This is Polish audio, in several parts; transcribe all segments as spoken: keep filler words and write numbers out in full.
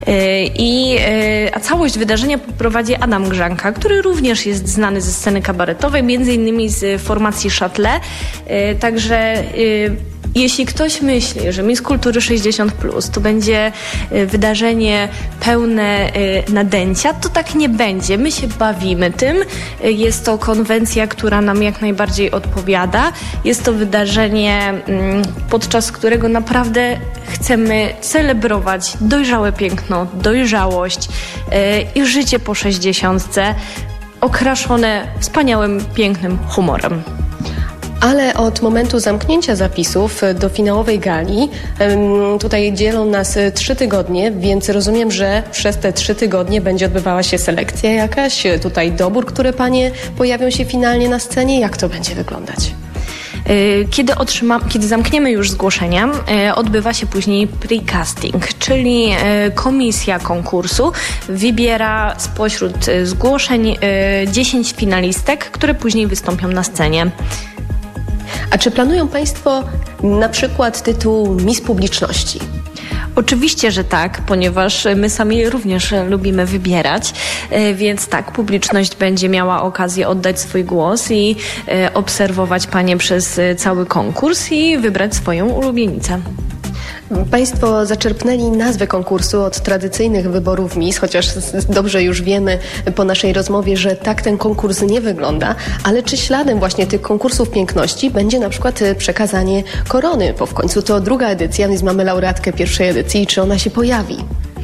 I, a całość wydarzenia poprowadzi Adam Grzanka, który również jest znany ze sceny kabaretowej, między innymi z formacji Châtelet. Także jeśli ktoś myśli, że Miss Kultury sześćdziesiąt plus to będzie wydarzenie pełne nadęcia, to tak nie będzie. My się bawimy tym. Jest to konwencja, która nam jak najbardziej odpowiada. Jest to wydarzenie, podczas którego naprawdę chcemy celebrować dojrzałe piękno, dojrzałość i życie po sześćdziesiątce, okraszone wspaniałym, pięknym humorem. Ale od momentu zamknięcia zapisów do finałowej gali tutaj dzielą nas trzy tygodnie, więc rozumiem, że przez te trzy tygodnie będzie odbywała się selekcja jakaś, tutaj dobór, które panie pojawią się finalnie na scenie. Jak to będzie wyglądać? Kiedy, otrzyma, kiedy zamkniemy już zgłoszenia, odbywa się później pre-casting, czyli komisja konkursu wybiera spośród zgłoszeń dziesięć finalistek, które później wystąpią na scenie. A czy planują państwo na przykład tytuł Miss Publiczności? Oczywiście, że tak, ponieważ my sami również lubimy wybierać, więc tak, publiczność będzie miała okazję oddać swój głos i obserwować panie przez cały konkurs i wybrać swoją ulubienicę. Państwo zaczerpnęli nazwę konkursu od tradycyjnych wyborów Miss, chociaż dobrze już wiemy po naszej rozmowie, że tak ten konkurs nie wygląda, ale czy śladem właśnie tych konkursów piękności będzie na przykład przekazanie korony, bo w końcu to druga edycja, więc mamy laureatkę pierwszej edycji, czy ona się pojawi?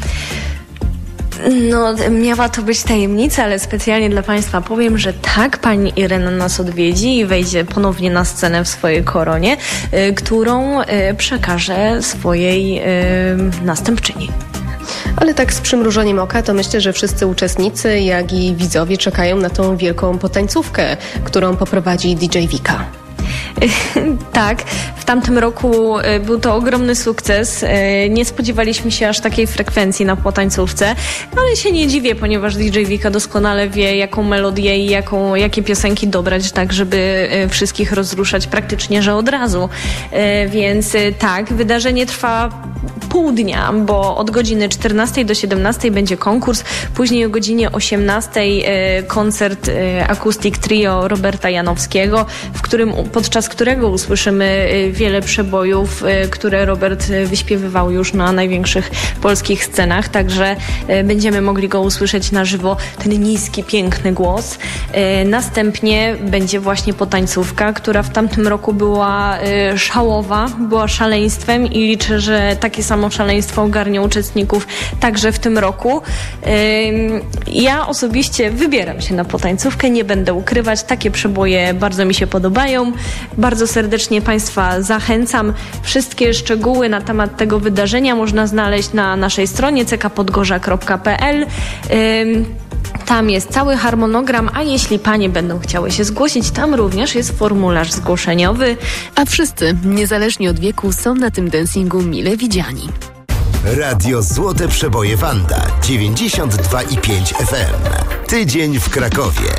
No, miała to być tajemnica, ale specjalnie dla państwa powiem, że tak, pani Irena nas odwiedzi i wejdzie ponownie na scenę w swojej koronie, y, którą y, przekaże swojej y, następczyni. Ale tak z przymrużeniem oka to myślę, że wszyscy uczestnicy, jak i widzowie czekają na tą wielką potańcówkę, którą poprowadzi D J Wika. Tak, w tamtym roku był to ogromny sukces. Nie spodziewaliśmy się aż takiej frekwencji na potańcówce, ale się nie dziwię, ponieważ D J Wika doskonale wie, jaką melodię i jaką, jakie piosenki dobrać, tak żeby wszystkich rozruszać praktycznie, że od razu. Więc tak, wydarzenie trwa pół dnia, bo od godziny czternastej do siedemnastej będzie konkurs, później o godzinie osiemnastej koncert Acoustic Trio Roberta Janowskiego, w którym, podczas którego usłyszymy wiele przebojów, które Robert wyśpiewywał już na największych polskich scenach, także będziemy mogli go usłyszeć na żywo, ten niski, piękny głos. Następnie będzie właśnie potańcówka, która w tamtym roku była szałowa, była szaleństwem i liczę, że takie samo szaleństwo ogarnie uczestników także w tym roku. Ja osobiście wybieram się na potańcówkę, nie będę ukrywać, takie przeboje bardzo mi się podobają. Bardzo serdecznie państwa zachęcam. Wszystkie szczegóły na temat tego wydarzenia można znaleźć na naszej stronie c k podgorza kropka p l. Tam jest cały harmonogram, a jeśli panie będą chciały się zgłosić, tam również jest formularz zgłoszeniowy. A wszyscy, niezależnie od wieku, są na tym dancingu mile widziani. Radio Złote Przeboje Wanda dziewięćdziesiąt dwa i pięć F M. Tydzień w Krakowie.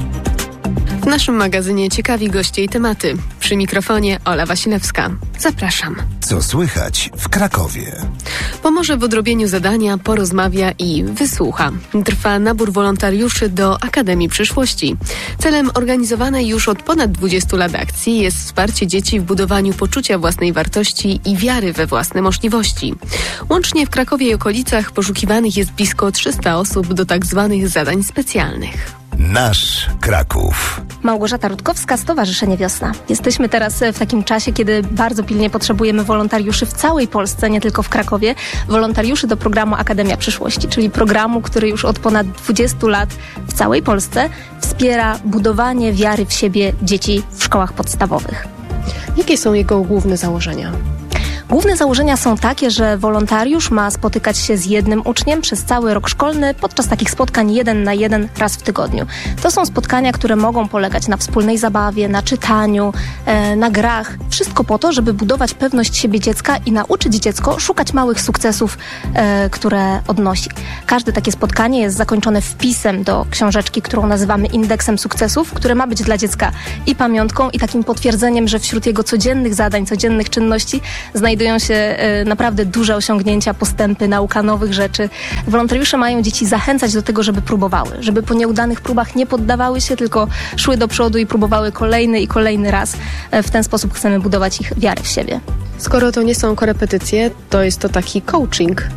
W naszym magazynie ciekawi goście i tematy. Przy mikrofonie Ola Wasilewska. Zapraszam. Co słychać w Krakowie? Pomoże w odrobieniu zadania, porozmawia i wysłucha. Trwa nabór wolontariuszy do Akademii Przyszłości. Celem organizowanej już od ponad dwudziestu lat akcji jest wsparcie dzieci w budowaniu poczucia własnej wartości i wiary we własne możliwości. Łącznie w Krakowie i okolicach poszukiwanych jest blisko trzysta osób do tak zwanych zadań specjalnych. Nasz Kraków. Małgorzata Rutkowska, Stowarzyszenie Wiosna. Jesteśmy teraz w takim czasie, kiedy bardzo pilnie potrzebujemy wolontariuszy w całej Polsce, nie tylko w Krakowie. Wolontariuszy do programu Akademia Przyszłości, czyli programu, który już od ponad dwudziestu lat w całej Polsce wspiera budowanie wiary w siebie dzieci w szkołach podstawowych. Jakie są jego główne założenia? Główne założenia są takie, że wolontariusz ma spotykać się z jednym uczniem przez cały rok szkolny podczas takich spotkań jeden na jeden raz w tygodniu. To są spotkania, które mogą polegać na wspólnej zabawie, na czytaniu, e, na grach. Wszystko po to, żeby budować pewność siebie dziecka i nauczyć dziecko szukać małych sukcesów, e, które odnosi. Każde takie spotkanie jest zakończone wpisem do książeczki, którą nazywamy indeksem sukcesów, które ma być dla dziecka i pamiątką, i takim potwierdzeniem, że wśród jego codziennych zadań, codziennych czynności znajduje znajdują się e, naprawdę duże osiągnięcia, postępy, nauka nowych rzeczy. Wolontariusze mają dzieci zachęcać do tego, żeby próbowały, żeby po nieudanych próbach nie poddawały się, tylko szły do przodu i próbowały kolejny i kolejny raz. E, w ten sposób chcemy budować ich wiarę w siebie. Skoro to nie są korepetycje, to jest to taki coaching.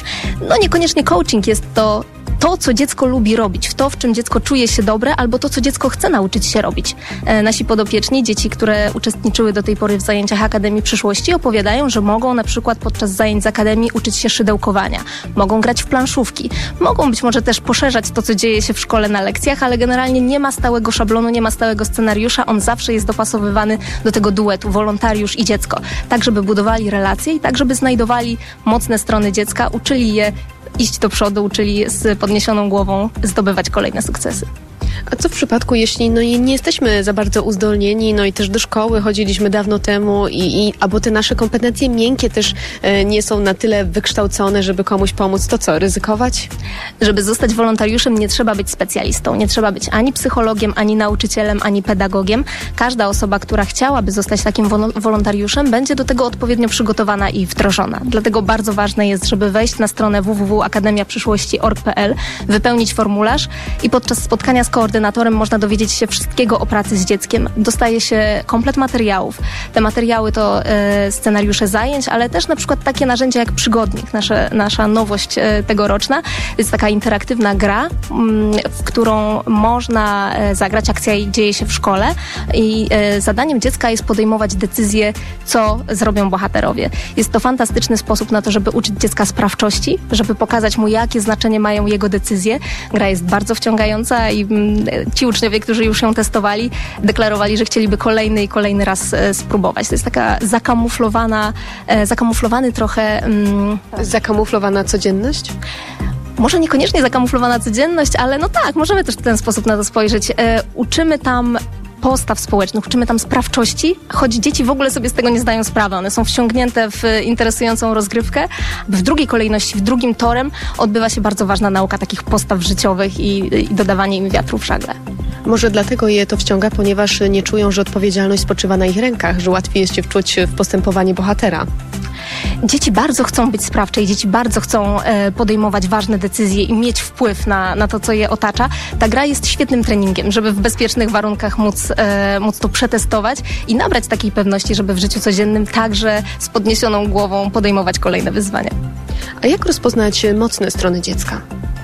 No niekoniecznie coaching, jest to to, co dziecko lubi robić, w to, w czym dziecko czuje się dobre, albo to, co dziecko chce nauczyć się robić. E, nasi podopieczni, dzieci, które uczestniczyły do tej pory w zajęciach Akademii Przyszłości, opowiadają, że mogą na przykład podczas zajęć z Akademii uczyć się szydełkowania, mogą grać w planszówki, mogą być może też poszerzać to, co dzieje się w szkole na lekcjach, ale generalnie nie ma stałego szablonu, nie ma stałego scenariusza, on zawsze jest dopasowywany do tego duetu, wolontariusz i dziecko, tak żeby budowali relacje i tak żeby znajdowali mocne strony dziecka, uczyli je iść do przodu, uczyli z podniesioną głową zdobywać kolejne sukcesy. A co w przypadku, jeśli no, nie jesteśmy za bardzo uzdolnieni, no i też do szkoły chodziliśmy dawno temu, i, i albo te nasze kompetencje miękkie też e, nie są na tyle wykształcone, żeby komuś pomóc, to co, ryzykować? Żeby zostać wolontariuszem, nie trzeba być specjalistą, nie trzeba być ani psychologiem, ani nauczycielem, ani pedagogiem. Każda osoba, która chciałaby zostać takim wol- wolontariuszem, będzie do tego odpowiednio przygotowana i wdrożona. Dlatego bardzo ważne jest, żeby wejść na stronę w w w kropka akademia przyszłości kropka org kropka p l, wypełnić formularz i podczas spotkania z koordynatorem można dowiedzieć się wszystkiego o pracy z dzieckiem. Dostaje się komplet materiałów. Te materiały to e, scenariusze zajęć, ale też na przykład takie narzędzia jak Przygodnik, nasze, nasza nowość e, tegoroczna. Jest taka interaktywna gra, m, w którą można e, zagrać. Akcja dzieje się w szkole i e, zadaniem dziecka jest podejmować decyzje, co zrobią bohaterowie. Jest to fantastyczny sposób na to, żeby uczyć dziecka sprawczości, żeby pokazać mu, jakie znaczenie mają jego decyzje. Gra jest bardzo wciągająca i ci uczniowie, którzy już ją testowali, deklarowali, że chcieliby kolejny i kolejny raz e, spróbować. To jest taka zakamuflowana, e, zakamuflowany trochę... Mm, Zakamuflowana codzienność? Może niekoniecznie zakamuflowana codzienność, ale no tak, możemy też w ten sposób na to spojrzeć. E, uczymy tam postaw społecznych, uczymy tam sprawczości, choć dzieci w ogóle sobie z tego nie zdają sprawy. One są wciągnięte w interesującą rozgrywkę. W drugiej kolejności, w drugim torem odbywa się bardzo ważna nauka takich postaw życiowych i, i dodawanie im wiatru w żagle. Może dlatego je to wciąga, ponieważ nie czują, że odpowiedzialność spoczywa na ich rękach, że łatwiej jest się wczuć w postępowanie bohatera. Dzieci bardzo chcą być sprawcze i dzieci bardzo chcą e, podejmować ważne decyzje i mieć wpływ na, na to, co je otacza. Ta gra jest świetnym treningiem, żeby w bezpiecznych warunkach móc, e, móc to przetestować i nabrać takiej pewności, żeby w życiu codziennym także z podniesioną głową podejmować kolejne wyzwania. A jak rozpoznać mocne strony dziecka?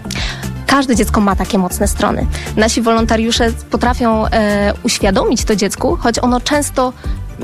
Każde dziecko ma takie mocne strony. Nasi wolontariusze potrafią e, uświadomić to dziecku, choć ono często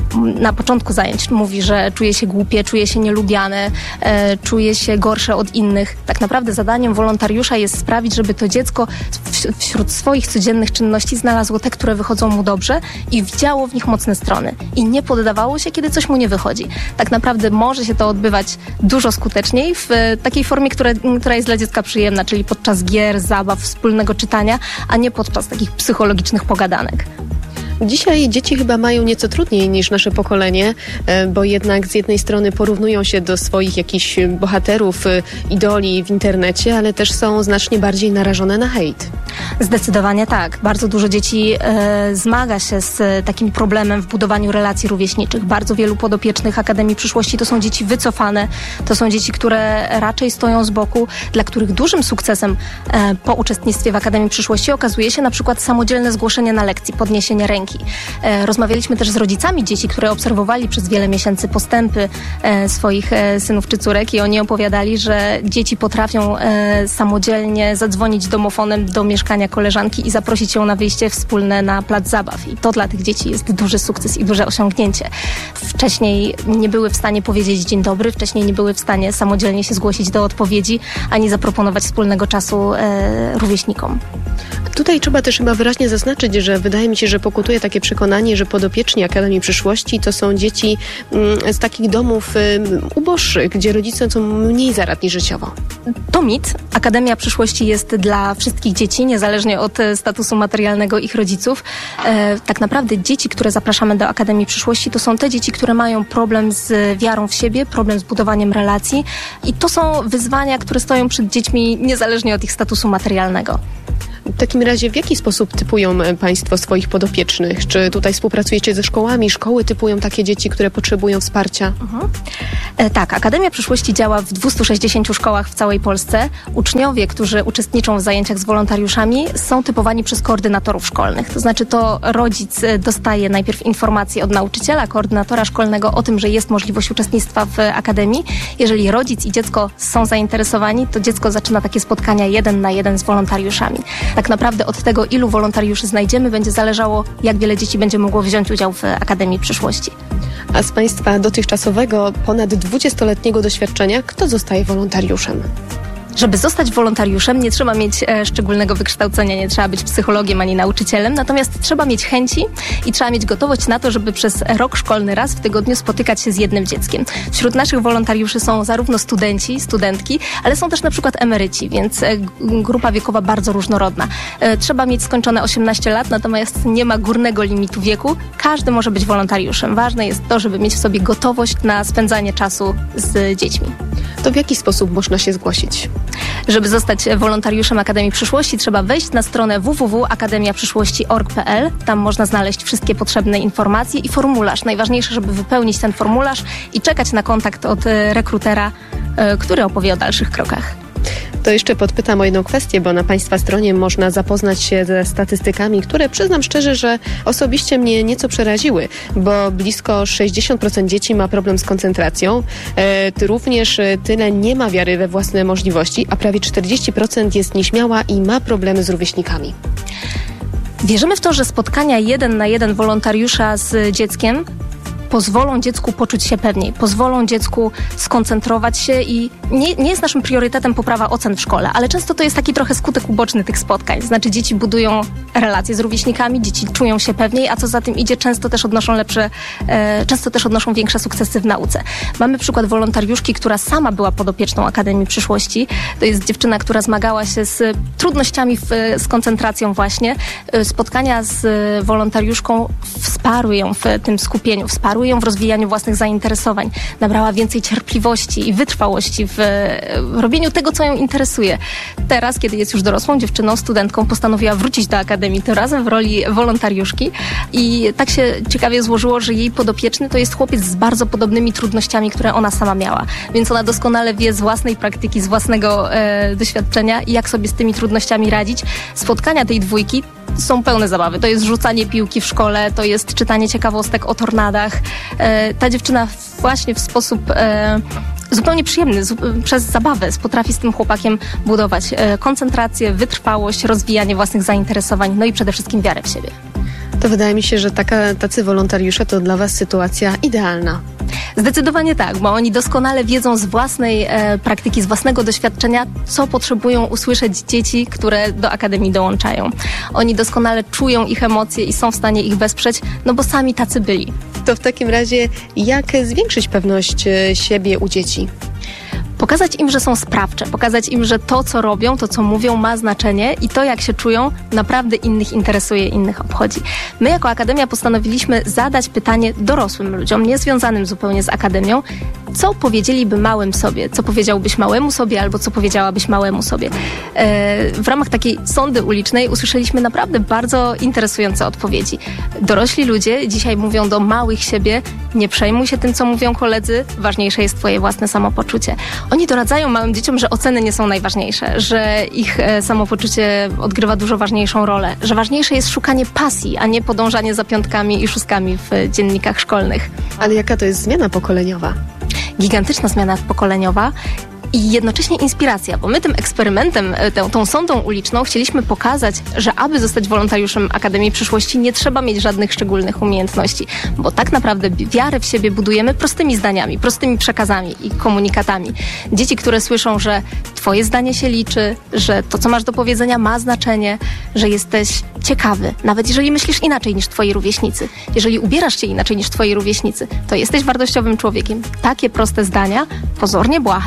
na początku zajęć mówi, że czuje się głupie, czuje się nielubiane, e, czuje się gorsze od innych. Tak naprawdę zadaniem wolontariusza jest sprawić, żeby to dziecko w, wśród swoich codziennych czynności znalazło te, które wychodzą mu dobrze i widziało w nich mocne strony. I nie poddawało się, kiedy coś mu nie wychodzi. Tak naprawdę może się to odbywać dużo skuteczniej w e, takiej formie, która, która jest dla dziecka przyjemna, czyli podczas gier, zabaw, wspólnego czytania, a nie podczas takich psychologicznych pogadanek. Dzisiaj dzieci chyba mają nieco trudniej niż nasze pokolenie, bo jednak z jednej strony porównują się do swoich jakichś bohaterów, idoli w internecie, ale też są znacznie bardziej narażone na hejt. Zdecydowanie tak. Bardzo dużo dzieci e, zmaga się z takim problemem w budowaniu relacji rówieśniczych. Bardzo wielu podopiecznych Akademii Przyszłości to są dzieci wycofane, to są dzieci, które raczej stoją z boku, dla których dużym sukcesem e, po uczestnictwie w Akademii Przyszłości okazuje się na przykład samodzielne zgłoszenie na lekcji, podniesienie ręki. E, rozmawialiśmy też z rodzicami dzieci, które obserwowali przez wiele miesięcy postępy e, swoich e, synów czy córek i oni opowiadali, że dzieci potrafią e, samodzielnie zadzwonić domofonem do mieszkania koleżanki i zaprosić ją na wyjście wspólne na plac zabaw. I to dla tych dzieci jest duży sukces i duże osiągnięcie. Wcześniej nie były w stanie powiedzieć dzień dobry, wcześniej nie były w stanie samodzielnie się zgłosić do odpowiedzi, ani zaproponować wspólnego czasu e, rówieśnikom. Tutaj trzeba też chyba wyraźnie zaznaczyć, że wydaje mi się, że pokutuje takie przekonanie, że podopieczni Akademii Przyszłości to są dzieci mm, z takich domów y, uboższych, gdzie rodzice są mniej zaradni życiowo. To mit. Akademia Przyszłości jest dla wszystkich dzieci, niezależnie od statusu materialnego ich rodziców. E, tak naprawdę dzieci, które zapraszamy do Akademii Przyszłości, to są te dzieci, które mają problem z wiarą w siebie, problem z budowaniem relacji i to są wyzwania, które stoją przed dziećmi niezależnie od ich statusu materialnego. W takim razie w jaki sposób typują Państwo swoich podopiecznych? Czy tutaj współpracujecie ze szkołami? Szkoły typują takie dzieci, które potrzebują wsparcia? Mhm. E, tak, Akademia Przyszłości działa w dwieście sześćdziesięciu szkołach w całej Polsce. Uczniowie, którzy uczestniczą w zajęciach z wolontariuszami, są typowani przez koordynatorów szkolnych. To znaczy to rodzic dostaje najpierw informację od nauczyciela, koordynatora szkolnego o tym, że jest możliwość uczestnictwa w Akademii. Jeżeli rodzic i dziecko są zainteresowani, to dziecko zaczyna takie spotkania jeden na jeden z wolontariuszami. Tak naprawdę od tego, ilu wolontariuszy znajdziemy, będzie zależało, jak wiele dzieci będzie mogło wziąć udział w Akademii Przyszłości. A z Państwa dotychczasowego, ponad dwudziestoletniego doświadczenia, kto zostaje wolontariuszem? Żeby zostać wolontariuszem, nie trzeba mieć e, szczególnego wykształcenia, nie trzeba być psychologiem ani nauczycielem, natomiast trzeba mieć chęci i trzeba mieć gotowość na to, żeby przez rok szkolny raz w tygodniu spotykać się z jednym dzieckiem. Wśród naszych wolontariuszy są zarówno studenci, studentki, ale są też na przykład emeryci, więc e, grupa wiekowa bardzo różnorodna. E, trzeba mieć skończone osiemnaście lat, natomiast nie ma górnego limitu wieku. Każdy może być wolontariuszem. Ważne jest to, żeby mieć w sobie gotowość na spędzanie czasu z dziećmi. To w jaki sposób można się zgłosić? Żeby zostać wolontariuszem Akademii Przyszłości, trzeba wejść na stronę w w w kropka akademia przyszłości kropka org kropka p l. Tam można znaleźć wszystkie potrzebne informacje i formularz. Najważniejsze, żeby wypełnić ten formularz i czekać na kontakt od rekrutera, który opowie o dalszych krokach. To jeszcze podpytam o jedną kwestię, bo na Państwa stronie można zapoznać się ze statystykami, które przyznam szczerze, że osobiście mnie nieco przeraziły, bo blisko sześćdziesiąt procent dzieci ma problem z koncentracją, e, również tyle nie ma wiary we własne możliwości, a prawie czterdzieści procent jest nieśmiała i ma problemy z rówieśnikami. Wierzymy w to, że spotkania jeden na jeden wolontariusza z dzieckiem pozwolą dziecku poczuć się pewniej, pozwolą dziecku skoncentrować się i nie, nie jest naszym priorytetem poprawa ocen w szkole, ale często to jest taki trochę skutek uboczny tych spotkań. Znaczy dzieci budują relacje z rówieśnikami, dzieci czują się pewniej, a co za tym idzie, często też odnoszą lepsze, e, często też odnoszą większe sukcesy w nauce. Mamy przykład wolontariuszki, która sama była podopieczną Akademii Przyszłości. To jest dziewczyna, która zmagała się z trudnościami w, z koncentracją właśnie. Spotkania z wolontariuszką wsparły ją w tym skupieniu, wsparły ją w rozwijaniu własnych zainteresowań. Nabrała więcej cierpliwości i wytrwałości w robieniu tego, co ją interesuje. Teraz, kiedy jest już dorosłą dziewczyną, studentką, postanowiła wrócić do Akademii, tym razem w roli wolontariuszki i tak się ciekawie złożyło, że jej podopieczny to jest chłopiec z bardzo podobnymi trudnościami, które ona sama miała. Więc ona doskonale wie z własnej praktyki, z własnego e, doświadczenia, jak sobie z tymi trudnościami radzić. Spotkania tej dwójki są pełne zabawy. To jest rzucanie piłki w szkole, to jest czytanie ciekawostek o tornadach. E, ta dziewczyna właśnie w sposób e, zupełnie przyjemny, z, przez zabawę potrafi z tym chłopakiem budować e, koncentrację, wytrwałość, rozwijanie własnych zainteresowań, no i przede wszystkim wiarę w siebie. To wydaje mi się, że taka, tacy wolontariusze to dla Was sytuacja idealna. Zdecydowanie tak, bo oni doskonale wiedzą z własnej e, praktyki, z własnego doświadczenia, co potrzebują usłyszeć dzieci, które do Akademii dołączają. Oni doskonale czują ich emocje i są w stanie ich wesprzeć, no bo sami tacy byli. To w takim razie jak zwiększyć pewność siebie u dzieci? Pokazać im, że są sprawcze, pokazać im, że to, co robią, to, co mówią, ma znaczenie i to, jak się czują, naprawdę innych interesuje, innych obchodzi. My jako Akademia postanowiliśmy zadać pytanie dorosłym ludziom, niezwiązanym zupełnie z Akademią, co powiedzieliby małym sobie, co powiedziałbyś małemu sobie albo co powiedziałabyś małemu sobie. E, w ramach takiej sondy ulicznej usłyszeliśmy naprawdę bardzo interesujące odpowiedzi. Dorośli ludzie dzisiaj mówią do małych siebie: nie przejmuj się tym, co mówią koledzy, ważniejsze jest twoje własne samopoczucie. Oni doradzają małym dzieciom, że oceny nie są najważniejsze, że ich e, samopoczucie odgrywa dużo ważniejszą rolę, że ważniejsze jest szukanie pasji, a nie podążanie za piątkami i szóstkami w dziennikach szkolnych. Ale jaka to jest zmiana pokoleniowa? Gigantyczna zmiana pokoleniowa i jednocześnie inspiracja, bo my tym eksperymentem, tą, tą sondą uliczną chcieliśmy pokazać, że aby zostać wolontariuszem Akademii Przyszłości, nie trzeba mieć żadnych szczególnych umiejętności, bo tak naprawdę wiarę w siebie budujemy prostymi zdaniami, prostymi przekazami i komunikatami. Dzieci, które słyszą, że twoje zdanie się liczy, że to, co masz do powiedzenia, ma znaczenie, że jesteś ciekawy, nawet jeżeli myślisz inaczej niż twoi rówieśnicy, jeżeli ubierasz się inaczej niż twoi rówieśnicy, to jesteś wartościowym człowiekiem. Takie proste zdania, pozornie błahe, budują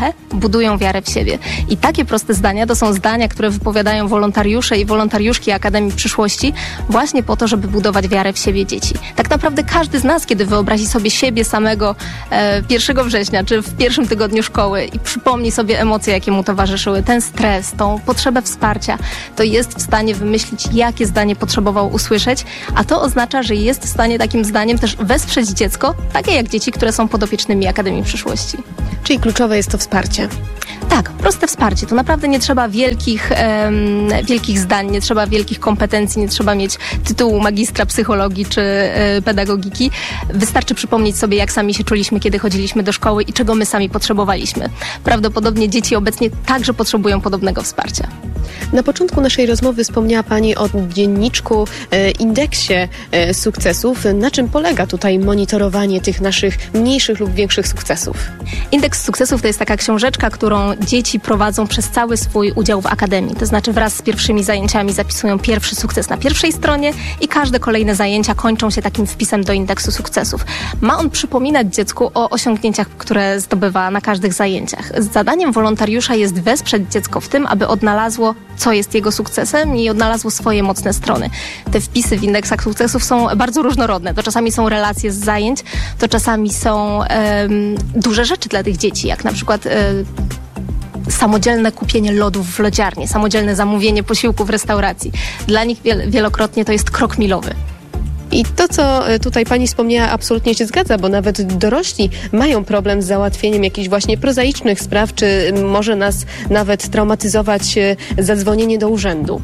budują wiarę w siebie. I takie proste zdania to są zdania, które wypowiadają wolontariusze i wolontariuszki Akademii Przyszłości właśnie po to, żeby budować wiarę w siebie dzieci. Tak naprawdę każdy z nas, kiedy wyobrazi sobie siebie samego e, pierwszego września, czy w pierwszym tygodniu szkoły i przypomni sobie emocje, jakie mu towarzyszyły, ten stres, tą potrzebę wsparcia, to jest w stanie wymyślić, jakie zdanie potrzebował usłyszeć, a to oznacza, że jest w stanie takim zdaniem też wesprzeć dziecko, takie jak dzieci, które są podopiecznymi Akademii Przyszłości. Czyli kluczowe jest to wsparcie. Tak, proste wsparcie. To naprawdę nie trzeba wielkich, em, wielkich zdań, nie trzeba wielkich kompetencji, nie trzeba mieć tytułu magistra psychologii czy e, pedagogiki. Wystarczy przypomnieć sobie, jak sami się czuliśmy, kiedy chodziliśmy do szkoły i czego my sami potrzebowaliśmy. Prawdopodobnie dzieci obecnie także potrzebują podobnego wsparcia. Na początku naszej rozmowy wspomniała Pani o dzienniczku, e, indeksie e, sukcesów. Na czym polega tutaj monitorowanie tych naszych mniejszych lub większych sukcesów? Indeks sukcesów to jest taka książeczka, którą dzieci prowadzą przez cały swój udział w Akademii. To znaczy wraz z pierwszymi zajęciami zapisują pierwszy sukces na pierwszej stronie i każde kolejne zajęcia kończą się takim wpisem do indeksu sukcesów. Ma on przypominać dziecku o osiągnięciach, które zdobywa na każdych zajęciach. Zadaniem wolontariusza jest wesprzeć dziecko w tym, aby odnalazło, co jest jego sukcesem i odnalazło swoje mocne strony. Te wpisy w indeksach sukcesów są bardzo różnorodne. To czasami są relacje z zajęć, to czasami są um, duże rzeczy dla tych dzieci, jak na przykład um, samodzielne kupienie lodów w lodziarni, samodzielne zamówienie posiłku w restauracji. Dla nich wiel- wielokrotnie to jest krok milowy. I to, co tutaj Pani wspomniała, absolutnie się zgadza, bo nawet dorośli mają problem z załatwieniem jakichś właśnie prozaicznych spraw, czy może nas nawet traumatyzować zadzwonienie do urzędu.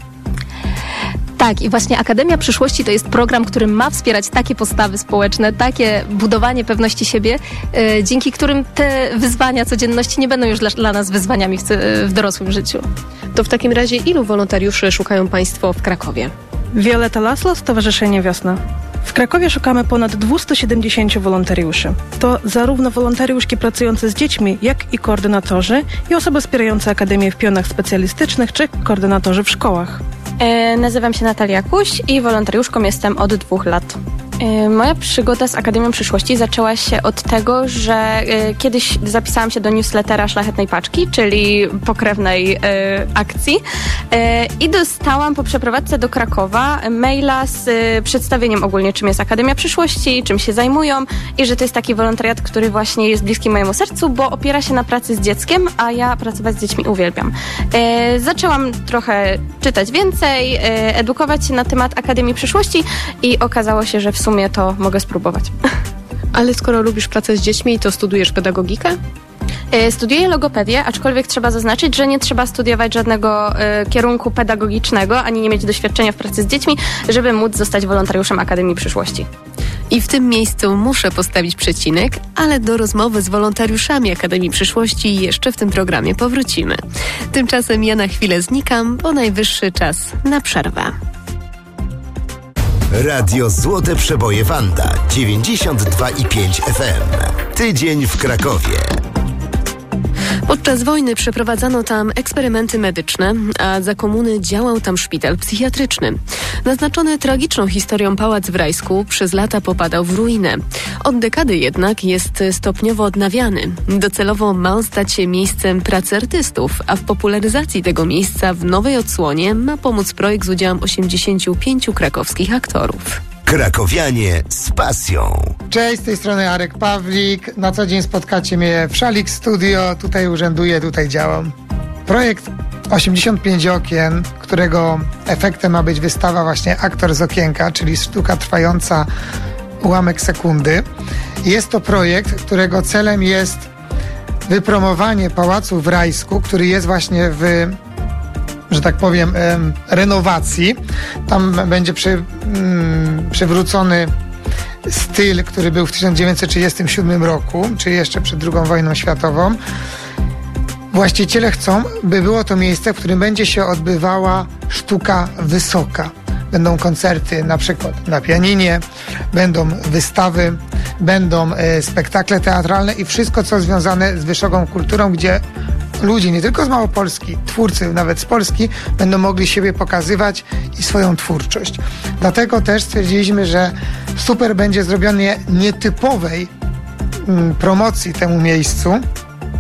Tak, i właśnie Akademia Przyszłości to jest program, który ma wspierać takie postawy społeczne, takie budowanie pewności siebie, yy, dzięki którym te wyzwania codzienności nie będą już dla, dla nas wyzwaniami w, w dorosłym życiu. To w takim razie ilu wolontariuszy szukają Państwo w Krakowie? Violeta Laslo, Stowarzyszenie Wiosna. W Krakowie szukamy ponad dwieście siedemdziesiąt wolontariuszy. To zarówno wolontariuszki pracujące z dziećmi, jak i koordynatorzy i osoby wspierające Akademię w pionach specjalistycznych czy koordynatorzy w szkołach. E, nazywam się Natalia Kuś i wolontariuszką jestem od dwóch lat. E, moja przygoda z Akademią Przyszłości zaczęła się od tego, że e, kiedyś zapisałam się do newslettera Szlachetnej Paczki, czyli pokrewnej e, akcji e, i dostałam po przeprowadzce do Krakowa maila z e, przedstawieniem ogólnie, czym jest Akademia Przyszłości, czym się zajmują i że to jest taki wolontariat, który właśnie jest bliski mojemu sercu, bo opiera się na pracy z dzieckiem, a ja pracować z dziećmi uwielbiam. E, zaczęłam trochę czytać więcej, e, edukować się na temat Akademii Przyszłości i okazało się, że w sumie to mogę spróbować. Ale skoro lubisz pracę z dziećmi, to studujesz pedagogikę? Studiuję logopedię, aczkolwiek trzeba zaznaczyć, że nie trzeba studiować żadnego y, kierunku pedagogicznego, ani nie mieć doświadczenia w pracy z dziećmi, żeby móc zostać wolontariuszem Akademii Przyszłości. I w tym miejscu muszę postawić przecinek, ale do rozmowy z wolontariuszami Akademii Przyszłości jeszcze w tym programie powrócimy. Tymczasem ja na chwilę znikam, bo najwyższy czas na przerwę. Radio Złote Przeboje Wanda dziewięćdziesiąt dwa i pięć F M. Tydzień w Krakowie. Podczas wojny przeprowadzano tam eksperymenty medyczne, a za komuny działał tam szpital psychiatryczny. Naznaczony tragiczną historią Pałac w Rajsku przez lata popadał w ruinę. Od dekady jednak jest stopniowo odnawiany. Docelowo ma on stać się miejscem pracy artystów, a w popularyzacji tego miejsca w nowej odsłonie ma pomóc projekt z udziałem osiemdziesięciu pięciu krakowskich aktorów. Krakowianie z pasją. Cześć, z tej strony Arek Pawlik. Na co dzień spotkacie mnie w Szalik Studio. Tutaj urzęduję, tutaj działam. Projekt osiemdziesiąt pięć okien, którego efektem ma być wystawa właśnie Aktor z okienka, czyli sztuka trwająca ułamek sekundy. Jest to projekt, którego celem jest wypromowanie Pałacu w Rajsku, który jest właśnie w, że tak powiem, renowacji. Tam będzie przy, mm, przywrócony styl, który był w tysiąc dziewięćset trzydziestym siódmym roku, czyli jeszcze przed drugą wojną światową. Właściciele chcą, by było to miejsce, w którym będzie się odbywała sztuka wysoka. Będą koncerty na przykład na pianinie, będą wystawy, będą e, spektakle teatralne i wszystko, co związane z wysoką kulturą, gdzie ludzie, nie tylko z Małopolski, twórcy nawet z Polski, będą mogli siebie pokazywać i swoją twórczość. Dlatego też stwierdziliśmy, że super będzie zrobienie nietypowej mm, promocji temu miejscu,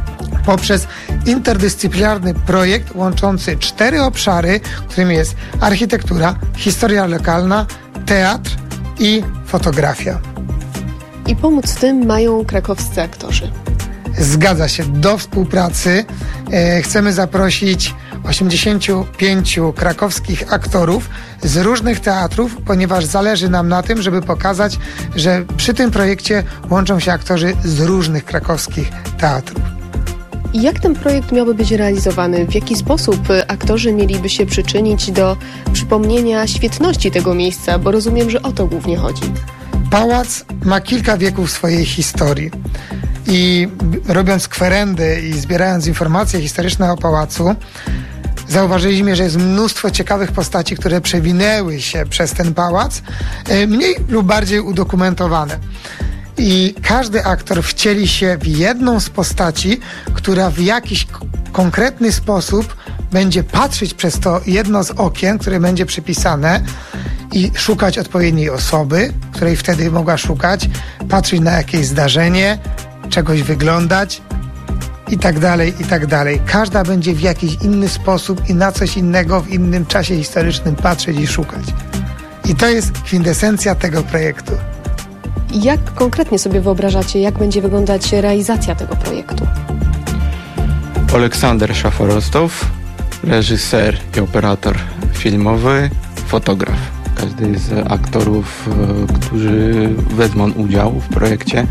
poprzez interdyscyplinarny projekt łączący cztery obszary, którymi jest architektura, historia lokalna, teatr i fotografia. I pomóc w tym mają krakowscy aktorzy. Zgadza się. Do współpracy e, chcemy zaprosić osiemdziesięciu pięciu krakowskich aktorów z różnych teatrów, ponieważ zależy nam na tym, żeby pokazać, że przy tym projekcie łączą się aktorzy z różnych krakowskich teatrów. I jak ten projekt miałby być realizowany? W jaki sposób aktorzy mieliby się przyczynić do przypomnienia świetności tego miejsca? Bo rozumiem, że o to głównie chodzi. Pałac ma kilka wieków swojej historii. I robiąc kwerendy i zbierając informacje historyczne o pałacu, zauważyliśmy, że jest mnóstwo ciekawych postaci, które przewinęły się przez ten pałac, mniej lub bardziej udokumentowane. I każdy aktor wcieli się w jedną z postaci, która w jakiś k- konkretny sposób będzie patrzeć przez to jedno z okien, które będzie przypisane i szukać odpowiedniej osoby, której wtedy mogła szukać, patrzeć na jakieś zdarzenie, czegoś wyglądać i tak dalej, i tak dalej. Każda będzie w jakiś inny sposób i na coś innego w innym czasie historycznym patrzeć i szukać. I to jest kwintesencja tego projektu. Jak konkretnie sobie wyobrażacie, jak będzie wyglądać realizacja tego projektu? Aleksander Szaforostow, reżyser i operator filmowy, fotograf. Każdy z aktorów, którzy wezmą udział w projekcie,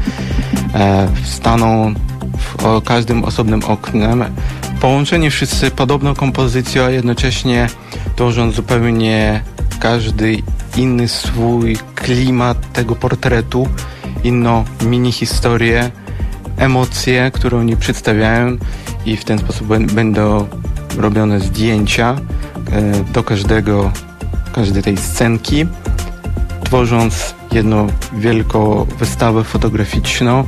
staną w każdym osobnym oknem. Połączeni wszyscy podobną kompozycją, a jednocześnie tworząc zupełnie każdy inny swój klimat tego portretu, inną mini historię, emocje, które oni przedstawiają i w ten sposób będą robione zdjęcia do każdego, każdej tej scenki, tworząc jedną wielką wystawę fotograficzną,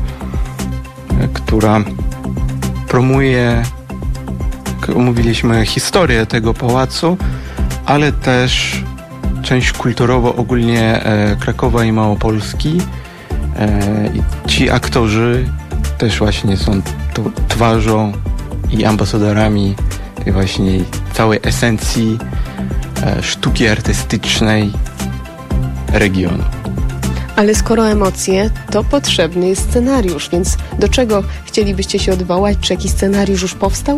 która promuje, jak mówiliśmy, historię tego pałacu, ale też część kulturową ogólnie e, Krakowa i Małopolski. E, i ci aktorzy też właśnie są t- twarzą i ambasadorami tej właśnie całej esencji e, sztuki artystycznej regionu. Ale skoro emocje, to potrzebny jest scenariusz, więc do czego chcielibyście się odwołać? Czy jakiś scenariusz już powstał?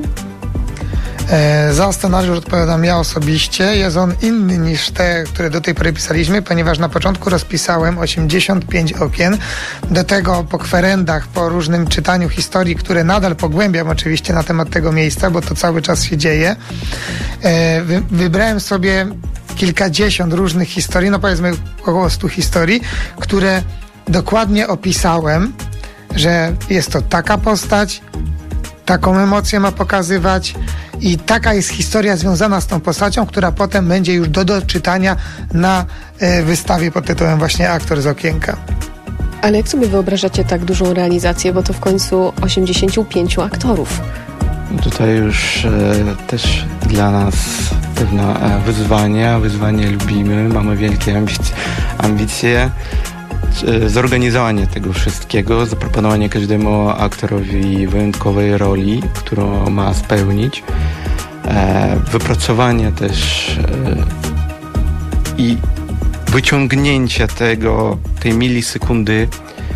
E, za scenariusz odpowiadam ja osobiście. Jest on inny niż te, które do tej pory pisaliśmy, ponieważ na początku rozpisałem osiemdziesiąt pięć okien. Do tego po kwerendach, po różnym czytaniu historii, które nadal pogłębiam oczywiście na temat tego miejsca, bo to cały czas się dzieje. E, wy, wybrałem sobie kilkadziesiąt różnych historii, no powiedzmy około stu historii, które dokładnie opisałem, że jest to taka postać, taką emocję ma pokazywać i taka jest historia związana z tą postacią, która potem będzie już do doczytania na e, wystawie pod tytułem właśnie Aktor z okienka. Ale jak sobie wyobrażacie tak dużą realizację, bo to w końcu osiemdziesięciu pięciu aktorów? Tutaj już e, też dla nas pewne e, wyzwania, wyzwanie lubimy, mamy wielkie ambic- ambicje. E, zorganizowanie tego wszystkiego, zaproponowanie każdemu aktorowi wyjątkowej roli, którą ma spełnić, e, wypracowanie też e, i wyciągnięcie tego, tej milisekundy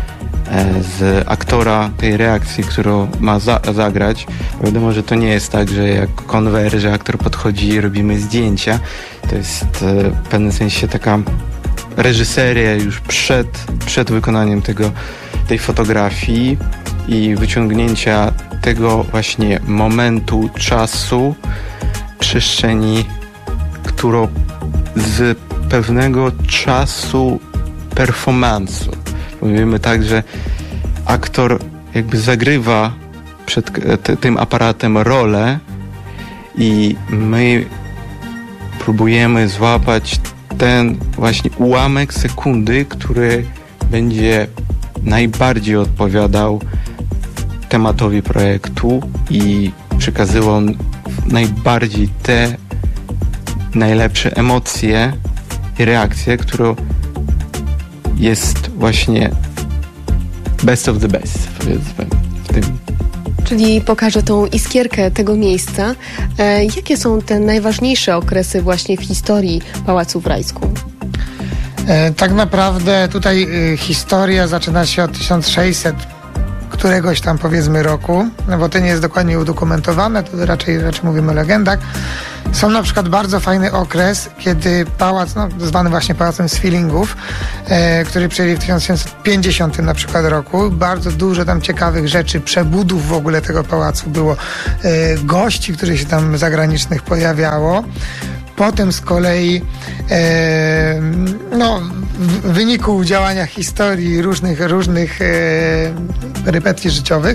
z aktora, tej reakcji, którą ma za, zagrać. Wiadomo, że to nie jest tak, że jak konwer, że aktor podchodzi i robimy zdjęcia. To jest w pewnym sensie taka reżyseria już przed, przed wykonaniem tego, tej fotografii i wyciągnięcia tego właśnie momentu, czasu, przestrzeni, którą z pewnego czasu performance'u. Mówimy tak, że aktor jakby zagrywa przed t- tym aparatem rolę i my próbujemy złapać ten właśnie ułamek sekundy, który będzie najbardziej odpowiadał tematowi projektu i przekazywał najbardziej te najlepsze emocje i reakcje, które jest właśnie best of the best, powiedzmy, w tym Czyli pokażę tą iskierkę tego miejsca. E, jakie są te najważniejsze okresy właśnie w historii Pałacu w Rajsku? E, tak naprawdę tutaj y, historia zaczyna się od tysiąc sześćset któregoś tam powiedzmy roku, no bo to nie jest dokładnie udokumentowane, to raczej, raczej mówimy o legendach. Są na przykład bardzo fajny okres, kiedy pałac, no, zwany właśnie Pałacem Sfilingów, e, który przyjęli w tysiąc osiemset pięćdziesiątym na przykład roku. Bardzo dużo tam ciekawych rzeczy, przebudów w ogóle tego pałacu było, e, gości, których się tam zagranicznych pojawiało. Potem z kolei e, no, w wyniku działania historii różnych, różnych e, perypetii życiowych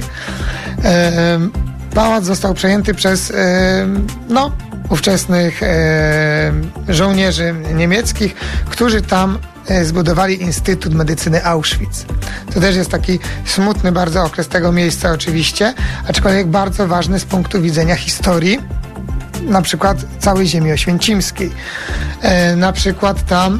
e, pałac został przejęty przez e, no, ówczesnych e, żołnierzy niemieckich, którzy tam e, zbudowali Instytut Medycyny Auschwitz. To też jest taki smutny bardzo okres tego miejsca oczywiście, aczkolwiek bardzo ważny z punktu widzenia historii, na przykład całej ziemi oświęcimskiej. E, na przykład tam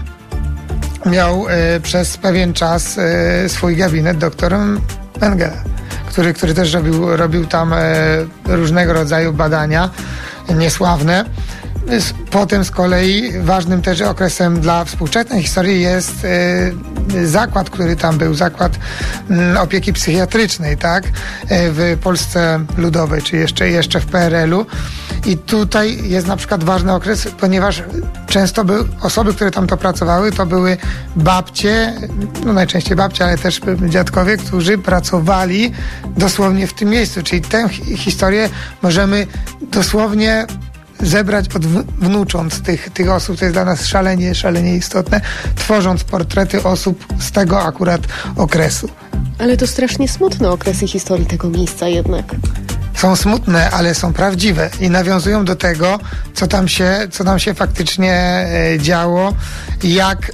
miał e, przez pewien czas e, swój gabinet doktor Mengele, który, który też robił, robił tam e, różnego rodzaju badania niesławne. Potem z kolei ważnym też okresem dla współczesnej historii jest y, zakład, który tam był, zakład y, opieki psychiatrycznej, tak, y, w Polsce Ludowej, czy jeszcze, jeszcze w P R L u. I tutaj jest na przykład ważny okres, ponieważ często były osoby, które tam to pracowały, to były babcie, no najczęściej babcie, ale też dziadkowie, którzy pracowali dosłownie w tym miejscu. Czyli tę hi- historię możemy dosłownie zebrać od wnucząc tych, tych osób, to jest dla nas szalenie, szalenie istotne, tworząc portrety osób z tego akurat okresu. Ale to strasznie smutne okresy historii tego miejsca jednak. Są smutne, ale są prawdziwe i nawiązują do tego, co tam się, co tam się faktycznie e, działo, jak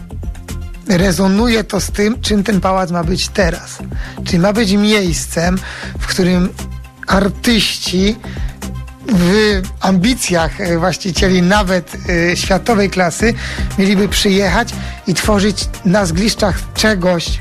rezonuje to z tym, czym ten pałac ma być teraz. Czyli ma być miejscem, w którym artyści w ambicjach właścicieli nawet y, światowej klasy mieliby przyjechać i tworzyć na zgliszczach czegoś,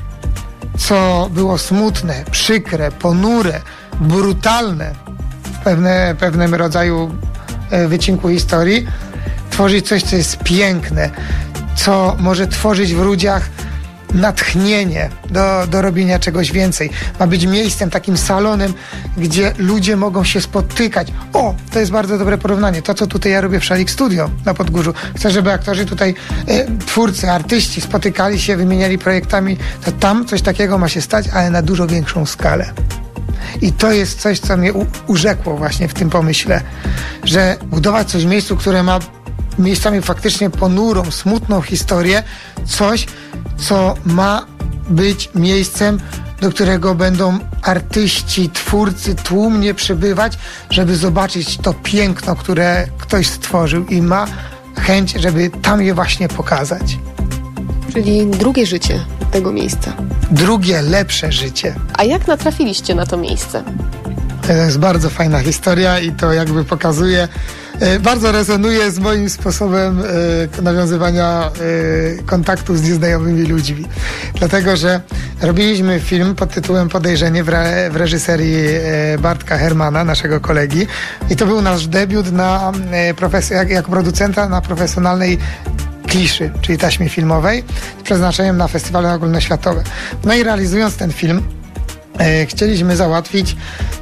co było smutne, przykre, ponure, brutalne w pewne, pewnym rodzaju y, wycinku historii, tworzyć coś, co jest piękne, co może tworzyć w ludziach natchnienie do, do robienia czegoś więcej. Ma być miejscem, takim salonem, gdzie ludzie mogą się spotykać. O, to jest bardzo dobre porównanie. To, co tutaj ja robię w Szalik Studio na Podgórzu. Chcę, żeby aktorzy tutaj, e, twórcy, artyści spotykali się, wymieniali projektami. To tam coś takiego ma się stać, ale na dużo większą skalę. I to jest coś, co mnie u, urzekło właśnie w tym pomyśle, że budować coś w miejscu, które ma miejscami faktycznie ponurą, smutną historię, coś, co ma być miejscem, do którego będą artyści, twórcy tłumnie przybywać, żeby zobaczyć to piękno, które ktoś stworzył i ma chęć, żeby tam je właśnie pokazać. Czyli drugie życie tego miejsca. Drugie, lepsze życie. A jak natrafiliście na to miejsce? To jest bardzo fajna historia i to jakby pokazuje, bardzo rezonuje z moim sposobem e, nawiązywania e, kontaktu z nieznajomymi ludźmi. Dlatego, że robiliśmy film pod tytułem Podejrzenie w, re, w reżyserii e, Bartka Hermana, naszego kolegi. I to był nasz debiut na, e, profes- jak, jako producenta na profesjonalnej kliszy, czyli taśmie filmowej, z przeznaczeniem na festiwale ogólnoświatowe. No i realizując ten film, e, chcieliśmy załatwić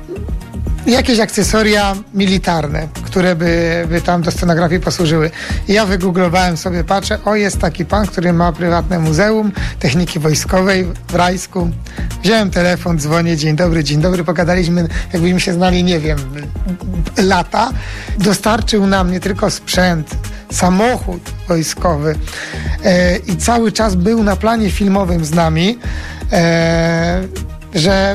jakieś akcesoria militarne, które by, by tam do scenografii posłużyły. I ja wygooglowałem sobie, patrzę, o, jest taki pan, który ma prywatne muzeum techniki wojskowej w Rajsku. Wziąłem telefon, dzwonię, dzień dobry, dzień dobry, pogadaliśmy, jakbyśmy się znali, nie wiem, lata. Dostarczył nam nie tylko sprzęt, samochód wojskowy e, i cały czas był na planie filmowym z nami, e, że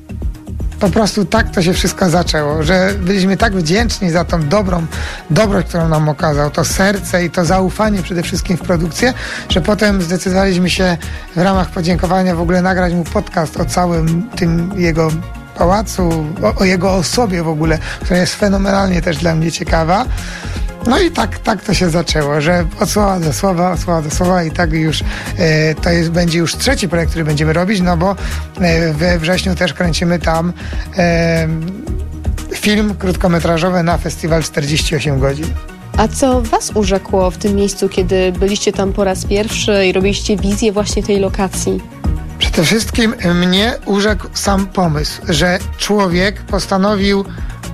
po prostu tak to się wszystko zaczęło, że byliśmy tak wdzięczni za tą dobrą dobroć, którą nam okazał, to serce i to zaufanie przede wszystkim w produkcję, że potem zdecydowaliśmy się w ramach podziękowania w ogóle nagrać mu podcast o całym tym jego pałacu, o, o jego osobie w ogóle, która jest fenomenalnie też dla mnie ciekawa. No i tak, tak to się zaczęło, że od słowa do słowa, od słowa do słowa i tak już e, to jest, będzie już trzeci projekt, który będziemy robić, no bo e, we wrześniu też kręcimy tam e, film krótkometrażowy na festiwal czterdzieści osiem godzin. A co was urzekło w tym miejscu, kiedy byliście tam po raz pierwszy i robiliście wizję właśnie tej lokacji? Przede wszystkim mnie urzekł sam pomysł, że człowiek postanowił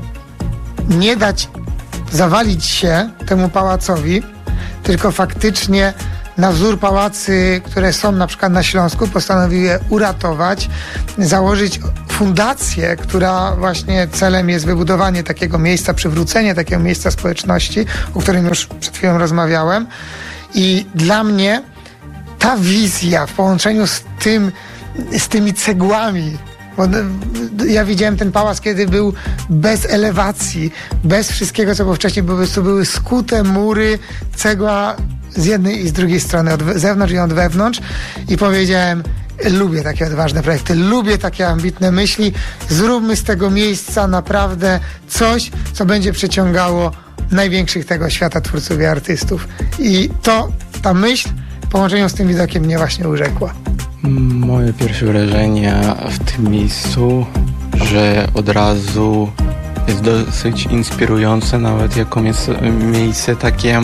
nie dać zawalić się temu pałacowi, tylko faktycznie na wzór pałacy, które są na przykład na Śląsku, postanowił je uratować, założyć fundację, która właśnie celem jest wybudowanie takiego miejsca, przywrócenie takiego miejsca społeczności, o którym już przed chwilą rozmawiałem. I dla mnie ta wizja w połączeniu z tym, z tymi cegłami, bo ja widziałem ten pałac, kiedy był bez elewacji, bez wszystkiego, co było wcześniej, po prostu były skute mury, cegła z jednej i z drugiej strony, od zewnątrz i od wewnątrz, i powiedziałem, lubię takie odważne projekty, lubię takie ambitne myśli, zróbmy z tego miejsca naprawdę coś, co będzie przyciągało największych tego świata twórców i artystów. I to, ta myśl w połączeniu z tym widokiem mnie właśnie urzekła. Moje pierwsze wrażenie w tym miejscu, że od razu jest dosyć inspirujące, nawet jako miejsce takie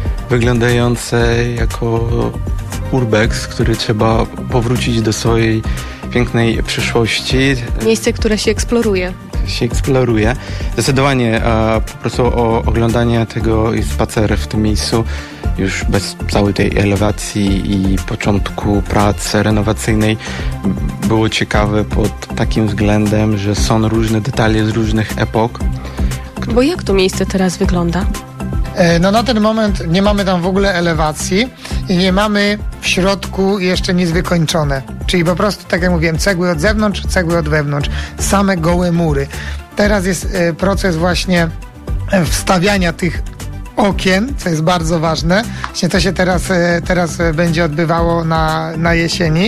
wyglądające jako urbex, który trzeba powrócić do swojej pięknej przyszłości. Miejsce, które się eksploruje. się eksploruje. Zdecydowanie e, po prostu o, oglądanie tego i spacer w tym miejscu już bez całej tej elewacji i początku pracy renowacyjnej było ciekawe pod takim względem, że są różne detale z różnych epok. Bo jak to miejsce teraz wygląda? No na ten moment nie mamy tam w ogóle elewacji i nie mamy w środku jeszcze nic wykończone. Czyli po prostu, tak jak mówiłem, cegły od zewnątrz, cegły od wewnątrz. Same gołe mury. Teraz jest proces właśnie wstawiania tych okien, co jest bardzo ważne. Właśnie to się teraz, teraz będzie odbywało na, na jesieni.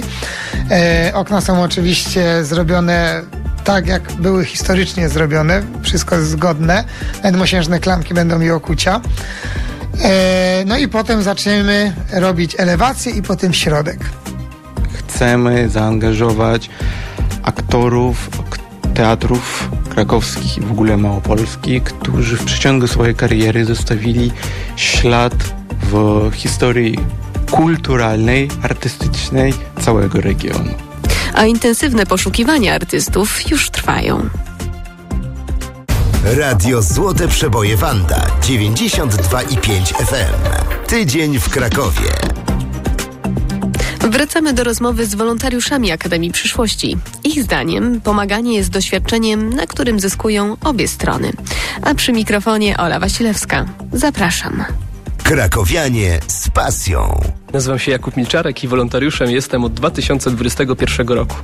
Okna są oczywiście zrobione tak, jak były historycznie zrobione. Wszystko jest zgodne. Nawet mosiężne klamki będą i okucia. No i potem zaczniemy robić elewację i potem środek. Chcemy zaangażować aktorów teatrów krakowskich i w ogóle małopolskich, którzy w przeciągu swojej kariery zostawili ślad w historii kulturalnej, artystycznej całego regionu. A intensywne poszukiwania artystów już trwają. Radio Złote Przeboje Wanda dziewięćdziesiąt dwa i pięć F M. Tydzień w Krakowie. Wracamy do rozmowy z wolontariuszami Akademii Przyszłości. Ich zdaniem pomaganie jest doświadczeniem, na którym zyskują obie strony. A przy mikrofonie Ola Wasilewska. Zapraszam. Krakowianie z pasją. Nazywam się Jakub Milczarek i wolontariuszem jestem od dwa tysiące dwudziestego pierwszego roku.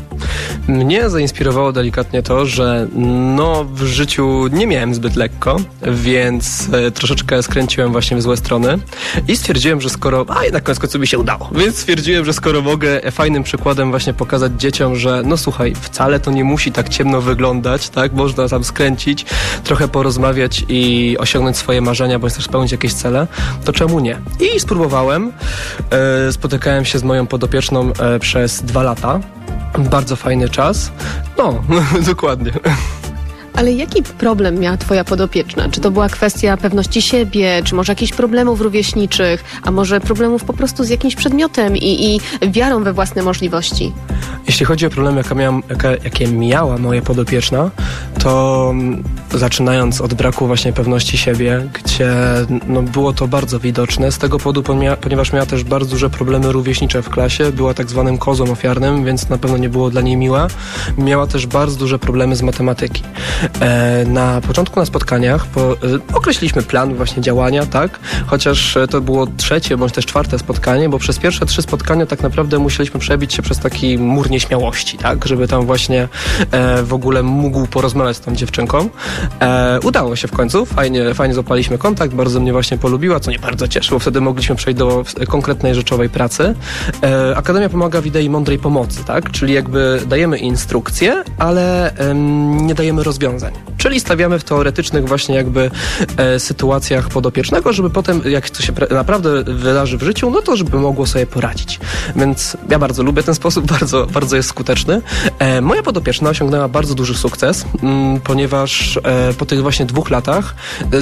Mnie zainspirowało delikatnie to, że no w życiu nie miałem zbyt lekko, więc e, troszeczkę skręciłem właśnie w złe strony i stwierdziłem, że skoro, a jednak koniec końców mi się udało, więc stwierdziłem, że skoro mogę fajnym przykładem właśnie pokazać dzieciom, że no słuchaj, wcale to nie musi tak ciemno wyglądać, tak, można tam skręcić, trochę porozmawiać i osiągnąć swoje marzenia, bądź też spełnić jakieś cele, to czemu nie? I spróbowałem, e, spotykałem się z moją podopieczną e, przez dwa lata. Bardzo fajny czas. No, dokładnie. Ale jaki problem miała twoja podopieczna? Czy to była kwestia pewności siebie, czy może jakichś problemów rówieśniczych, a może problemów po prostu z jakimś przedmiotem i, i wiarą we własne możliwości? Jeśli chodzi o problemy, jakie, miałam, jakie, jakie miała moja podopieczna, to zaczynając od braku właśnie pewności siebie, gdzie no, było to bardzo widoczne, z tego powodu, ponieważ miała też bardzo duże problemy rówieśnicze w klasie, była tak zwanym kozłem ofiarnym, więc na pewno nie było dla niej miła. Miała też bardzo duże problemy z matematyki. Na początku na spotkaniach po, określiliśmy plan właśnie działania, tak? Chociaż to było trzecie bądź też czwarte spotkanie, bo przez pierwsze trzy spotkania tak naprawdę musieliśmy przebić się przez taki mur nieśmiałości, tak? Żeby tam właśnie e, w ogóle mógł porozmawiać z tą dziewczynką. E, udało się w końcu, fajnie, fajnie złapaliśmy kontakt, bardzo mnie właśnie polubiła, co mnie bardzo cieszyło. Wtedy mogliśmy przejść do konkretnej rzeczowej pracy. E, Akademia pomaga w idei mądrej pomocy, tak? Czyli jakby dajemy instrukcje, ale em, nie dajemy rozwiązań. Czyli stawiamy w teoretycznych właśnie jakby e, sytuacjach podopiecznego, żeby potem, jak to się pre- naprawdę wydarzy w życiu, no to żeby mogło sobie poradzić. Więc ja bardzo lubię ten sposób, bardzo, bardzo jest skuteczny. E, moja podopieczna osiągnęła bardzo duży sukces, m, ponieważ e, po tych właśnie dwóch latach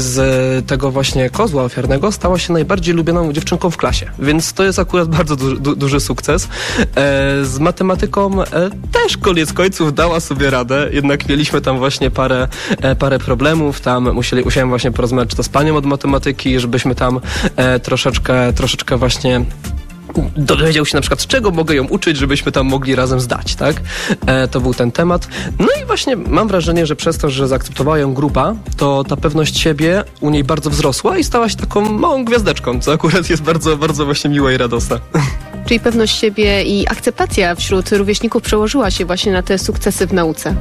z tego właśnie kozła ofiarnego stała się najbardziej lubioną dziewczynką w klasie, więc to jest akurat bardzo du- du- duży sukces. E, z matematyką e, też koniec końców dała sobie radę, jednak mieliśmy tam właśnie parę, e, parę problemów, tam musieli, musiałem właśnie porozmawiać czy to z panią od matematyki, żebyśmy tam e, troszeczkę, troszeczkę właśnie dowiedział się na przykład, z czego mogę ją uczyć, żebyśmy tam mogli razem zdać, tak? E, to był ten temat. No i właśnie mam wrażenie, że przez to, że zaakceptowała ją grupa, to ta pewność siebie u niej bardzo wzrosła i stała się taką małą gwiazdeczką, co akurat jest bardzo, bardzo właśnie miłe i radosne. Czyli pewność siebie i akceptacja wśród rówieśników przełożyła się właśnie na te sukcesy w nauce?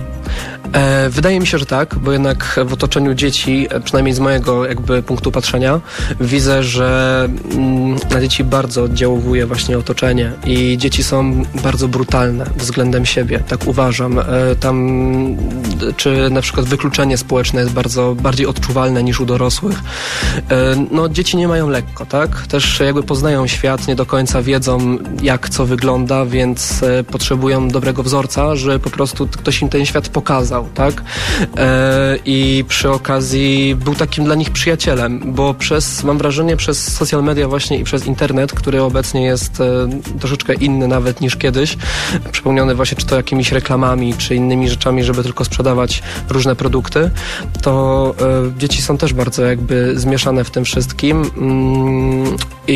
E, wydaje mi się, że tak, bo jednak w otoczeniu dzieci, przynajmniej z mojego jakby punktu patrzenia, widzę, że mm, na dzieci bardzo oddziałuje właśnie otoczenie i dzieci są bardzo brutalne względem siebie, tak uważam. E, tam czy na przykład wykluczenie społeczne jest bardzo bardziej odczuwalne niż u dorosłych. E, no dzieci nie mają lekko, tak? Też jakby poznają świat, nie do końca wiedzą, jak co wygląda, więc e, potrzebują dobrego wzorca, że po prostu ktoś im ten świat pokazał, tak? E, I przy okazji był takim dla nich przyjacielem, bo przez, mam wrażenie, przez social media właśnie i przez internet, który obecnie jest e, troszeczkę inny nawet niż kiedyś, przepełniony właśnie czy to jakimiś reklamami, czy innymi rzeczami, żeby tylko sprzedawać różne produkty, to e, dzieci są też bardzo jakby zmieszane w tym wszystkim mm,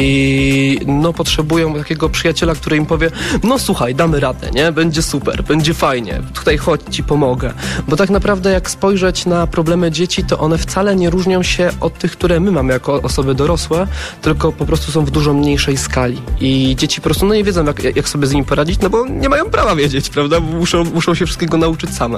i no potrzebują takiego przyjaciela, który im powie, no słuchaj, damy radę, nie? Będzie super, będzie fajnie, tutaj chodź, ci pomogę. Bo tak naprawdę jak spojrzeć na problemy dzieci, to one wcale nie różnią się od tych, które my mamy jako osoby dorosłe, tylko po prostu są w dużo mniejszej skali. I dzieci po prostu no nie wiedzą, jak, jak sobie z nimi poradzić, no bo nie mają prawa wiedzieć, prawda? Muszą, muszą się wszystkiego nauczyć same.